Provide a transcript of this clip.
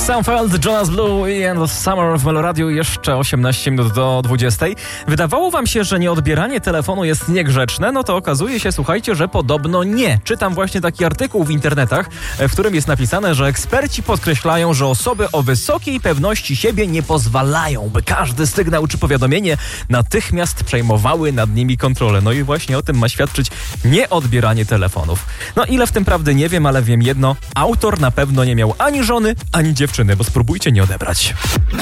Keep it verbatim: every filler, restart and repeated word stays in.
Sunfeld, Jonas Blue i End of Summer w Meloradiu. Jeszcze osiemnaście minut do dwudziestej. Wydawało wam się, że nieodbieranie telefonu jest niegrzeczne? No to okazuje się, słuchajcie, że podobno nie. Czytam właśnie taki artykuł w internetach, w którym jest napisane, że eksperci podkreślają, że osoby o wysokiej pewności siebie nie pozwalają, by każdy sygnał czy powiadomienie natychmiast przejmowały nad nimi kontrolę. No i właśnie o tym ma świadczyć nieodbieranie telefonów. No ile w tym prawdy nie wiem, ale wiem jedno. Autor na pewno nie miał ani żony, ani dziewczyny, bo spróbujcie nie odebrać.